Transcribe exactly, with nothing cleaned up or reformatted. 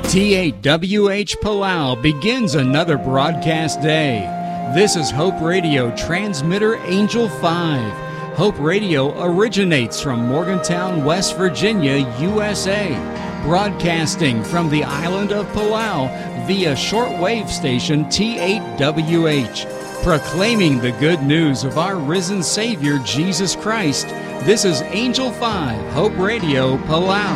T eight W H Palau begins another broadcast day. This is Hope Radio Transmitter Angel five. Hope Radio originates from Morgantown, West Virginia, U S A, broadcasting from the island of Palau via shortwave station T eight W H, proclaiming the good news of our risen Savior, Jesus Christ. This is Angel five, Hope Radio, Palau.